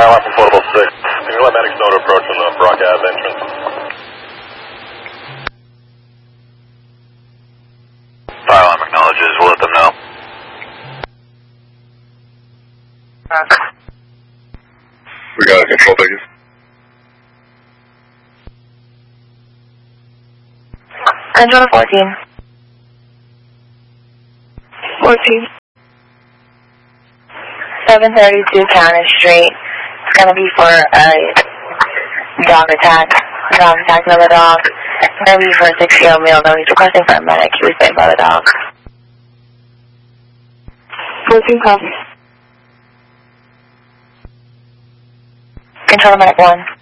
Alpha Portable 6. Can you let medics know to approach on the broadcast entrance? Fire alarm acknowledges. We'll let them know. We got a control figure. Control 14. 14. 732 Counter Street. It's going to be for a dog attack. Dog attack of the dog. It's going to be for a 6-year-old male, though he's requesting for a medic. He was bitten by the dog. 14 copies. Control medic 1.